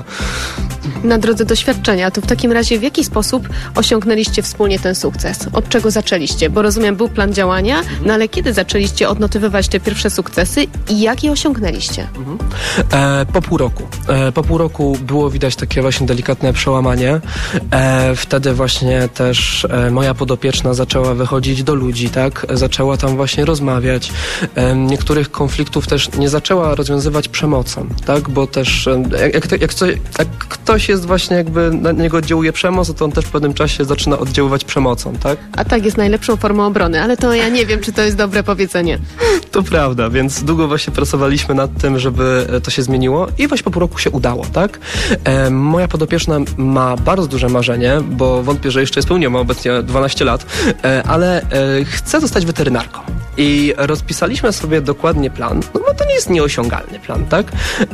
Na drodze doświadczenia, to w takim razie w jaki sposób osiągnęliście wspólnie ten sukces? Od czego zaczęliście? Bo rozumiem, był plan działania, no ale kiedy zaczęliście odnotowywać te pierwsze sukcesy i jak je osiągnęliście? Mhm. E, po pół roku. E, po pół roku było widać takie właśnie delikatne przełamanie. E, wtedy właśnie też e, moja podopieczna zaczęła wychodzić do ludzi, tak? Zaczęła tam właśnie rozmawiać. E, niektórych konfliktów też nie zaczęła rozwiązywać przemocą, tak? Bo też e, jak, jak, jak, co, jak ktoś jest właśnie jakby, na niego oddziałuje przemoc, to on też w pewnym czasie zaczyna oddziaływać przemocą, tak? A tak jest najlepszą formą obrony, ale to ja nie wiem, czy to jest dobre powiedzenie. To prawda, więc długo właśnie pracowaliśmy nad tym, żeby to się zmieniło i właśnie po pół roku się udało, tak? E, moja podopieczna ma bardzo duże marzenie, bo wątpię, że jeszcze je spełniła, ma obecnie dwanaście lat, e, ale e, chce zostać weterynarką. I rozpisaliśmy sobie dokładnie plan, no bo to nie jest nieosiągalny plan, tak?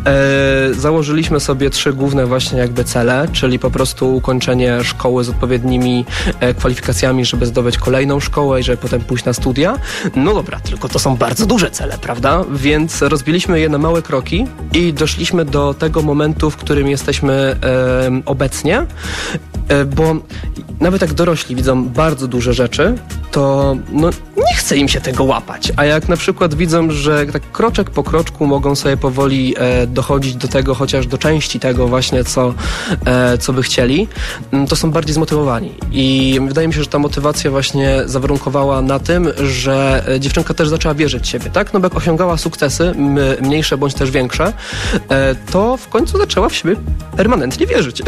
E, założyliśmy sobie trzy główne właśnie jakby cele, czyli po prostu ukończenie szkoły z odpowiednimi e, kwalifikacjami, żeby zdobyć kolejną szkołę i żeby potem pójść na studia. No dobra, tylko to są bardzo duże cele, prawda? Więc rozbiliśmy je na małe kroki i doszliśmy do tego momentu, w którym jesteśmy e, obecnie, e, bo nawet jak dorośli widzą bardzo duże rzeczy, to no, nie chce im się tego łapać. A jak na przykład widzą, że tak kroczek po kroczku mogą sobie powoli e, dochodzić do tego, chociaż do części tego właśnie, co, e, co by chcieli, to są bardziej zmotywowani. I wydaje mi się, że ta motywacja właśnie zawarunkowała na tym, że dziewczynka też zaczęła wierzyć w siebie, tak? No bo jak osiągała sukcesy, m- mniejsze bądź też większe, e, to w końcu zaczęła w siebie permanentnie wierzyć.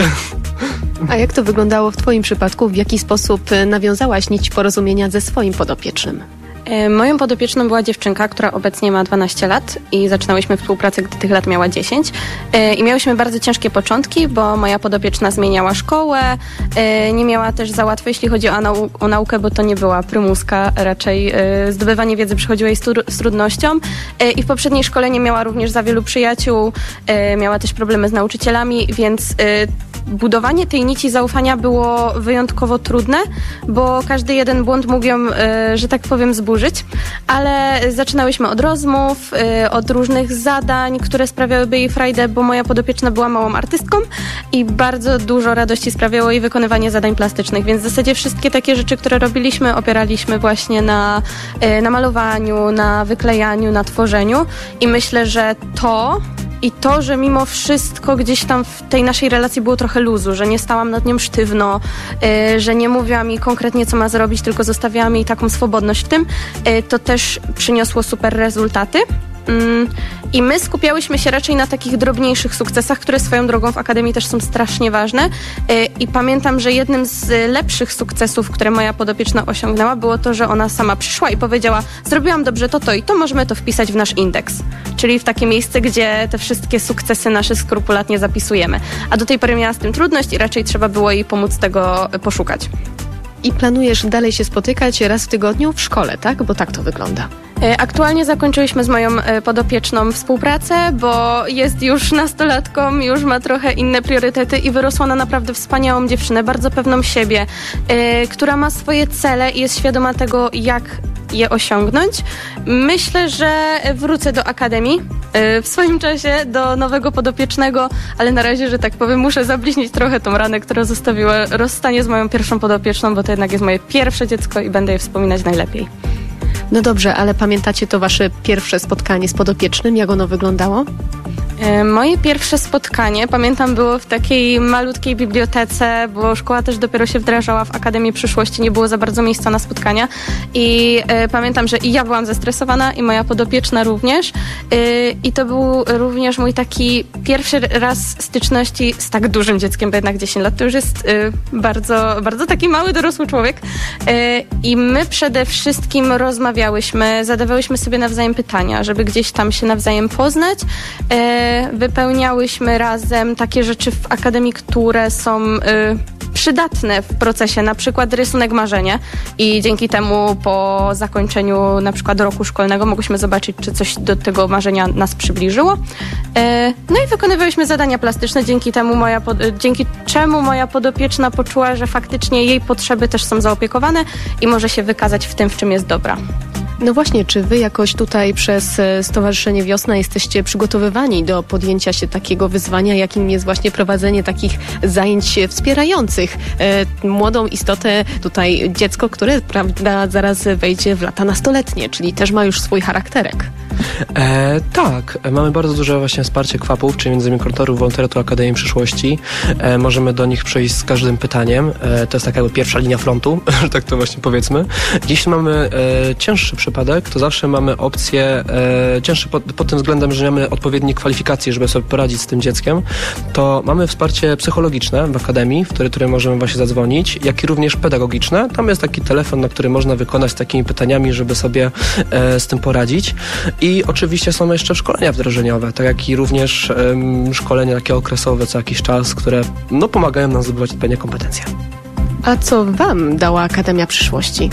A jak to wyglądało w twoim przypadku? W jaki sposób nawiązałaś nić porozumienia ze swoim podopiecznym? Moją podopieczną była dziewczynka, która obecnie ma dwanaście lat i zaczynałyśmy współpracę, gdy tych lat miała dziesięć. I miałyśmy bardzo ciężkie początki, bo moja podopieczna zmieniała szkołę, nie miała też za łatwo, jeśli chodzi o, nau- o naukę, bo to nie była prymuska, raczej zdobywanie wiedzy przychodziło jej z, tru- z trudnością i w poprzedniej szkole nie miała również za wielu przyjaciół, miała też problemy z nauczycielami, więc budowanie tej nici zaufania było wyjątkowo trudne, bo każdy jeden błąd mógł ją, że tak powiem, zburzyć, ale zaczynałyśmy od rozmów, od różnych zadań, które sprawiałyby jej frajdę, bo moja podopieczna była małą artystką i bardzo dużo radości sprawiało jej wykonywanie zadań plastycznych, więc w zasadzie wszystkie takie rzeczy, które robiliśmy, opieraliśmy właśnie na, na malowaniu, na wyklejaniu, na tworzeniu i myślę, że to I to, że mimo wszystko gdzieś tam w tej naszej relacji było trochę luzu, że nie stałam nad nią sztywno, yy, że nie mówiła mi konkretnie, co ma zrobić, tylko zostawiała mi taką swobodność w tym, yy, to też przyniosło super rezultaty. I my skupiałyśmy się raczej na takich drobniejszych sukcesach, które swoją drogą w Akademii też są strasznie ważne. I pamiętam, że jednym z lepszych sukcesów, które moja podopieczna osiągnęła, było to, że ona sama przyszła i powiedziała: zrobiłam dobrze to, to i to, możemy to wpisać w nasz indeks. Czyli w takie miejsce, gdzie te wszystkie sukcesy nasze skrupulatnie zapisujemy. A do tej pory miała z tym trudność i raczej trzeba było jej pomóc tego poszukać. I planujesz dalej się spotykać raz w tygodniu w szkole, tak? Bo tak to wygląda. Aktualnie zakończyliśmy z moją podopieczną współpracę, bo jest już nastolatką, już ma trochę inne priorytety i wyrosła na naprawdę wspaniałą dziewczynę, bardzo pewną siebie, yy, która ma swoje cele i jest świadoma tego, jak je osiągnąć. Myślę, że wrócę do Akademii yy, w swoim czasie, do nowego podopiecznego, ale na razie, że tak powiem, muszę zabliźnić trochę tą ranę, która zostawiła rozstanie z moją pierwszą podopieczną, bo to jednak jest moje pierwsze dziecko i będę je wspominać najlepiej. No dobrze, ale pamiętacie to wasze pierwsze spotkanie z podopiecznym? Jak ono wyglądało? Moje pierwsze spotkanie, pamiętam, było w takiej malutkiej bibliotece, bo szkoła też dopiero się wdrażała w Akademii Przyszłości, nie było za bardzo miejsca na spotkania i e, pamiętam, że i ja byłam zestresowana i moja podopieczna również e, i to był również mój taki pierwszy raz styczności z tak dużym dzieckiem, bo jednak dziesięć lat to już jest e, bardzo, bardzo taki mały, dorosły człowiek e, i my przede wszystkim rozmawiałyśmy, zadawałyśmy sobie nawzajem pytania, żeby gdzieś tam się nawzajem poznać. E, Wypełniałyśmy razem takie rzeczy w Akademii, które są y, przydatne w procesie, na przykład rysunek marzenia i dzięki temu po zakończeniu na przykład roku szkolnego mogłyśmy zobaczyć, czy coś do tego marzenia nas przybliżyło. Y, no i wykonywałyśmy zadania plastyczne, dzięki temu moja pod, dzięki czemu moja podopieczna poczuła, że faktycznie jej potrzeby też są zaopiekowane i może się wykazać w tym, w czym jest dobra. No właśnie, czy wy jakoś tutaj przez Stowarzyszenie Wiosna jesteście przygotowywani do podjęcia się takiego wyzwania, jakim jest właśnie prowadzenie takich zajęć wspierających e, młodą istotę, tutaj dziecko, które, prawda, zaraz wejdzie w lata nastoletnie, czyli też ma już swój charakterek. E, tak, mamy bardzo duże właśnie wsparcie kwapów, czyli między innymi koordynatorów wolontariatu Akademii Przyszłości. E, możemy do nich przyjść z każdym pytaniem. E, to jest taka jakby pierwsza linia frontu, że tak to właśnie powiedzmy. Jeśli mamy e, cięższy przypadek, to zawsze mamy opcję e, cięższy pod, pod tym względem, że mamy odpowiednie kwalifikacje, żeby sobie poradzić z tym dzieckiem, to mamy wsparcie psychologiczne w Akademii, w które, które możemy właśnie zadzwonić, jak i również pedagogiczne. Tam jest taki telefon, na który można wykonać z takimi pytaniami, żeby sobie e, z tym poradzić. I oczywiście są jeszcze szkolenia wdrożeniowe, tak jak i również um, szkolenia takie okresowe co jakiś czas, które no, pomagają nam zdobywać odpowiednie kompetencje. A co wam dała Akademia Przyszłości?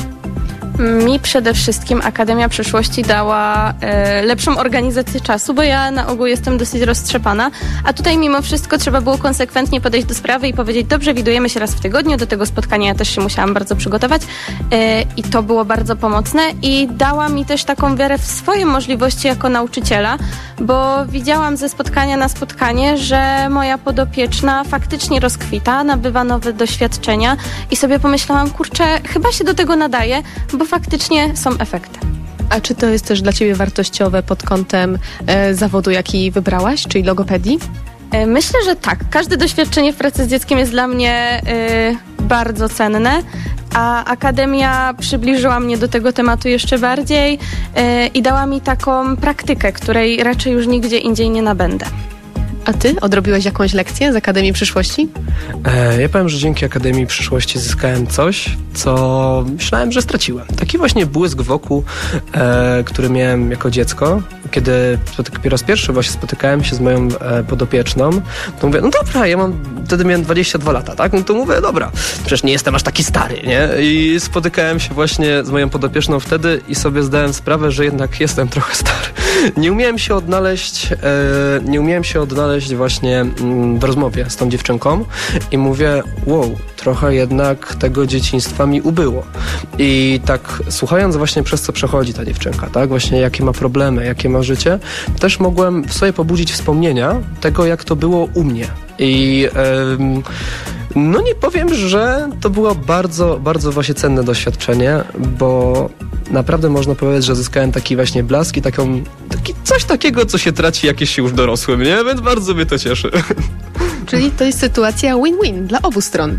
Mi przede wszystkim Akademia Przyszłości dała e, lepszą organizację czasu, bo ja na ogół jestem dosyć roztrzepana, a tutaj mimo wszystko trzeba było konsekwentnie podejść do sprawy i powiedzieć: dobrze, widujemy się raz w tygodniu, do tego spotkania ja też się musiałam bardzo przygotować e, i to było bardzo pomocne i dała mi też taką wiarę w swoje możliwości jako nauczyciela, bo widziałam ze spotkania na spotkanie, że moja podopieczna faktycznie rozkwita, nabywa nowe doświadczenia i sobie pomyślałam: kurczę, chyba się do tego nadaje, bo faktycznie są efekty. A czy to jest też dla ciebie wartościowe pod kątem e, zawodu, jaki wybrałaś, czyli logopedii? E, myślę, że tak. Każde doświadczenie w pracy z dzieckiem jest dla mnie e, bardzo cenne, a Akademia przybliżyła mnie do tego tematu jeszcze bardziej e, i dała mi taką praktykę, której raczej już nigdzie indziej nie nabędę. A ty odrobiłeś jakąś lekcję z Akademii Przyszłości? E, ja powiem, że dzięki Akademii Przyszłości zyskałem coś, co myślałem, że straciłem. Taki właśnie błysk wokół, e, który miałem jako dziecko. Kiedy po raz pierwszy właśnie spotykałem się z moją e, podopieczną, to mówię: no dobra, ja mam, wtedy miałem dwadzieścia dwa lata, tak? No to mówię: dobra, przecież nie jestem aż taki stary, nie? I spotykałem się właśnie z moją podopieczną wtedy i sobie zdałem sprawę, że jednak jestem trochę stary. Nie umiałem się odnaleźć, e, nie umiałem się odnaleźć właśnie mm, w rozmowie z tą dziewczynką i mówię: wow, trochę jednak tego dzieciństwa mi ubyło. I tak słuchając właśnie, przez co przechodzi ta dziewczynka, tak? Właśnie jakie ma problemy, jakie ma życie, też mogłem w sobie pobudzić wspomnienia tego, jak to było u mnie. I ym, no nie powiem, że to było bardzo, bardzo właśnie cenne doświadczenie, bo naprawdę można powiedzieć, że zyskałem taki właśnie blask i taką, taki coś takiego, co się traci, jakieś się już dorosłym, nie? Więc bardzo mnie to cieszy. Czyli to jest sytuacja win-win dla obu stron.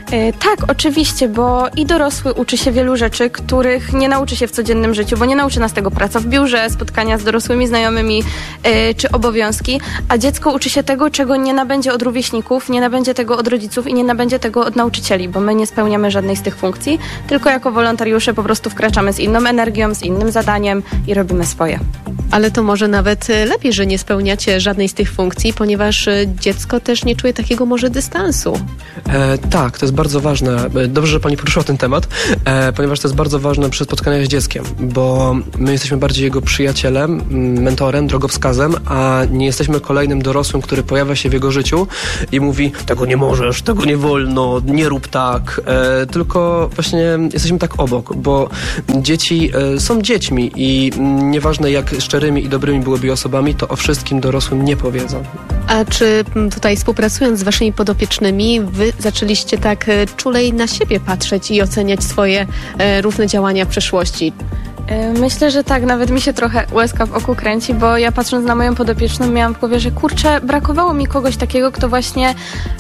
Tak, oczywiście, bo i dorosły uczy się wielu rzeczy, których nie nauczy się w codziennym życiu, bo nie nauczy nas tego praca w biurze, spotkania z dorosłymi znajomymi yy, czy obowiązki, a dziecko uczy się tego, czego nie nabędzie od rówieśników, nie nabędzie tego od rodziców i nie nabędzie tego od nauczycieli, bo my nie spełniamy żadnej z tych funkcji, tylko jako wolontariusze po prostu wkraczamy z inną energią, z innym zadaniem i robimy swoje. Ale to może nawet lepiej, że nie spełniacie żadnej z tych funkcji, ponieważ dziecko też nie czuje takiego może dystansu. E, tak, to jest bardzo ważne. Dobrze, że pani poruszyła ten temat, e, ponieważ to jest bardzo ważne przy spotkaniach z dzieckiem, bo my jesteśmy bardziej jego przyjacielem, mentorem, drogowskazem, a nie jesteśmy kolejnym dorosłym, który pojawia się w jego życiu i mówi: tego nie możesz, tego nie wolno, nie rób tak, e, tylko właśnie jesteśmy tak obok, bo dzieci e, są dziećmi i m, nieważne jak szczerymi i dobrymi byłyby osobami, to o wszystkim dorosłym nie powiedzą. A czy tutaj współpracując z waszymi podopiecznymi, wy zaczęliście tak czulej na siebie patrzeć i oceniać swoje e, różne działania w przeszłości? Myślę, że tak, nawet mi się trochę łezka w oku kręci, bo ja patrząc na moją podopieczną miałam w głowie, że kurczę, brakowało mi kogoś takiego, kto właśnie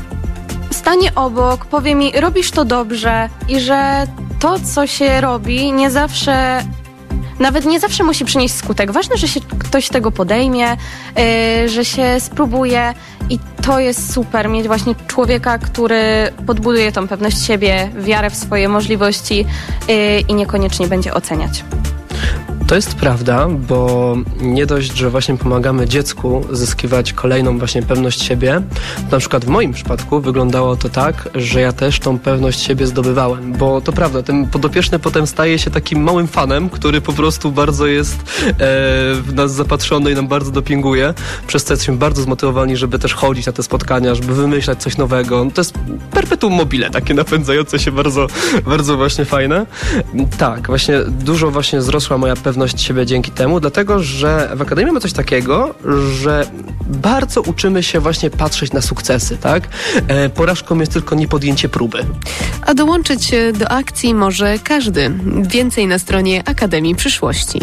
stanie obok, powie mi: robisz to dobrze i że to, co się robi, nie zawsze... Nawet nie zawsze musi przynieść skutek. Ważne, że się ktoś tego podejmie, yy, że się spróbuje i to jest super, mieć właśnie człowieka, który podbuduje tą pewność siebie, wiarę w swoje możliwości yy, i niekoniecznie będzie oceniać. To jest prawda, bo nie dość, że właśnie pomagamy dziecku zyskiwać kolejną właśnie pewność siebie, to na przykład w moim przypadku wyglądało to tak, że ja też tą pewność siebie zdobywałem, bo to prawda, ten podopieczny potem staje się takim małym fanem, który po prostu bardzo jest e, w nas zapatrzony i nam bardzo dopinguje, przez co jesteśmy bardzo zmotywowani, żeby też chodzić na te spotkania, żeby wymyślać coś nowego. To jest perpetuum mobile, takie napędzające się, bardzo, bardzo właśnie fajne. Tak, właśnie dużo właśnie wzrosła moja pewność siebie dzięki temu, dlatego, że w Akademii mamy coś takiego, że bardzo uczymy się właśnie patrzeć na sukcesy, tak? E, porażką jest tylko niepodjęcie próby. A dołączyć do akcji może każdy. Więcej na stronie Akademii Przyszłości.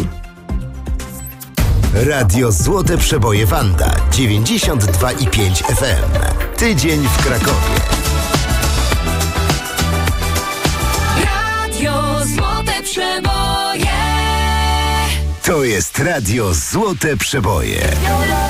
Radio Złote Przeboje Wanda dziewięćdziesiąt dwa i pięć F M. Tydzień w Krakowie. Radio Złote Przeboje. To jest Radio Złote Przeboje.